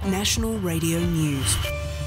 National Radio News.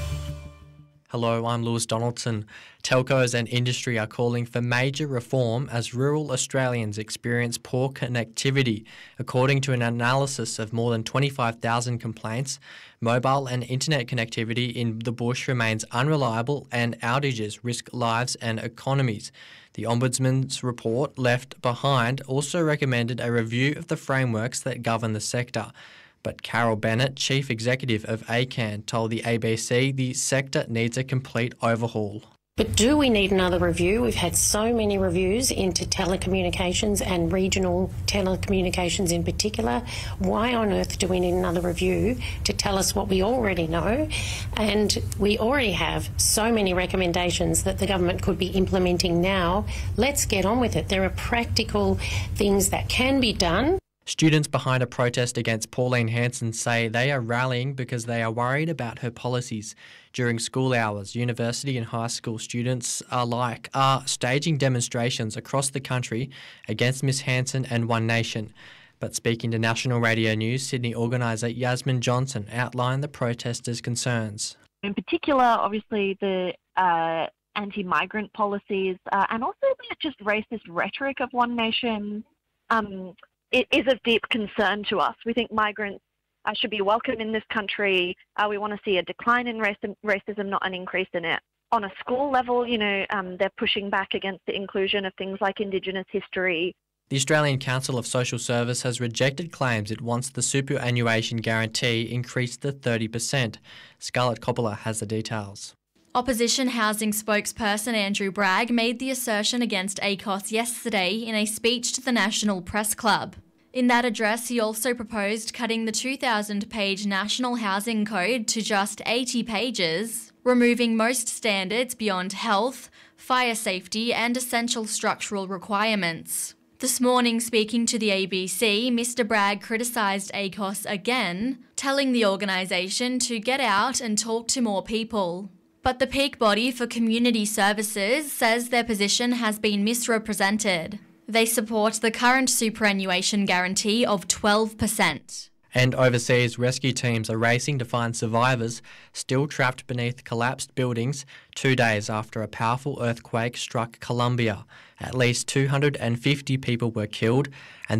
Hello, I'm Lewis Donaldson. Telcos and industry are calling for major reform as rural Australians experience poor connectivity. According to an analysis of more than 25,000 complaints, mobile and internet connectivity in the bush remains unreliable and outages risk lives and economies. The Ombudsman's report left behind also recommended a review of the frameworks that govern the sector. But Carol Bennett, Chief Executive of ACAN, told the ABC the sector needs a complete overhaul. But do we need another review? We've had so many reviews into telecommunications and regional telecommunications in particular. Why on earth do we need another review to tell us what we already know? And we already have so many recommendations that the government could be implementing now. Let's get on with it. There are practical things that can be done. Students behind a protest against Pauline Hanson say they are rallying because they are worried about her policies. During school hours, university and high school students alike are staging demonstrations across the country against Miss Hanson and One Nation. But speaking to National Radio News, Sydney organiser Yasmin Johnson outlined the protesters' concerns. In particular, obviously, the anti-migrant policies and also the just racist rhetoric of One Nation. It is of deep concern to us. We think migrants should be welcome in this country. We want to see a decline in racism, not an increase in it. On a school level, they're pushing back against the inclusion of things like Indigenous history. The Australian Council of Social Service has rejected claims it wants the superannuation guarantee increased to 30%. Scarlett Coppola has the details. Opposition housing spokesperson Andrew Bragg made the assertion against ACOS yesterday in a speech to the National Press Club. In that address, he also proposed cutting the 2,000-page National Housing Code to just 80 pages, removing most standards beyond health, fire safety and essential structural requirements. This morning, speaking to the ABC, Mr Bragg criticised ACOS again, telling the organisation to get out and talk to more people. But the peak body for community services says their position has been misrepresented. They support the current superannuation guarantee of 12%. And overseas, rescue teams are racing to find survivors still trapped beneath collapsed buildings 2 days after a powerful earthquake struck Colombia. At least 250 people were killed and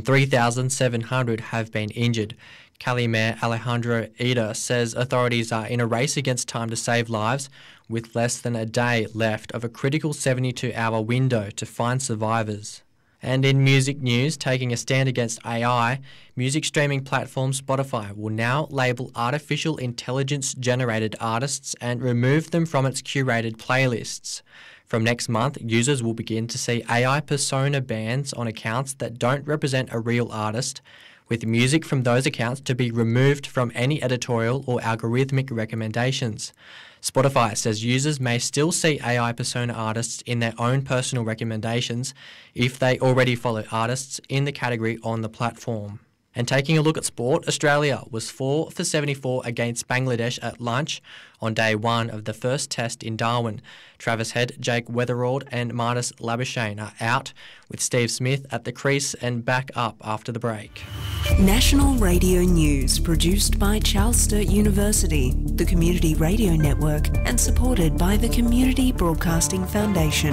3,700 have been injured. Cali Mayor Alejandro Eder says authorities are in a race against time to save lives, with less than a day left of a critical 72-hour window to find survivors. And in music news, taking a stand against AI, music streaming platform Spotify will now label artificial intelligence-generated artists and remove them from its curated playlists. From next month, users will begin to see AI persona bans on accounts that don't represent a real artist, with music from those accounts to be removed from any editorial or algorithmic recommendations. Spotify says users may still see AI persona artists in their own personal recommendations if they already follow artists in the category on the platform. And taking a look at sport, Australia was 4 for 74 against Bangladesh at lunch on day one of the first test in Darwin. Travis Head, Jake Weatherald and Marnus Labuschagne are out, with Steve Smith at the crease and back up after the break. National Radio News, produced by Charles Sturt University, the Community Radio Network, and supported by the Community Broadcasting Foundation.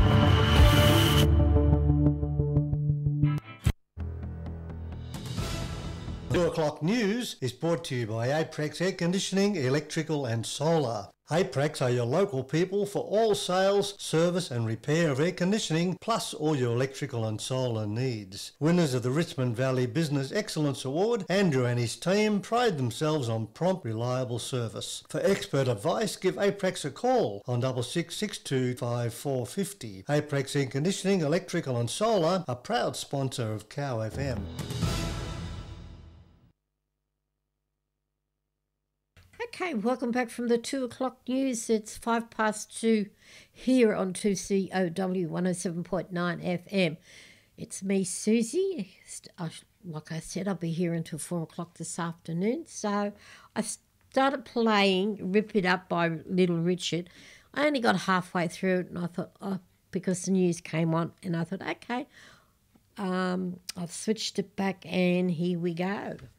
2 o'clock news is brought to you by Aprex Air Conditioning, Electrical and Solar. Aprex are your local people for all sales, service and repair of air conditioning, plus all your electrical and solar needs. Winners of the Richmond Valley Business Excellence Award, Andrew and his team pride themselves on prompt, reliable service. For expert advice, give Aprex a call on 6662 5450. Aprex Air Conditioning, Electrical and Solar, a proud sponsor of Cow FM. Okay, welcome back from the 2 o'clock news. It's 2:05 here on 2COW 107.9 FM. It's me, Susie. Like I said, I'll be here until 4 o'clock this afternoon. So I started playing Rip It Up by Little Richard. I only got halfway through it and I thought, because the news came on, and I thought, okay, I've switched it back and here we go.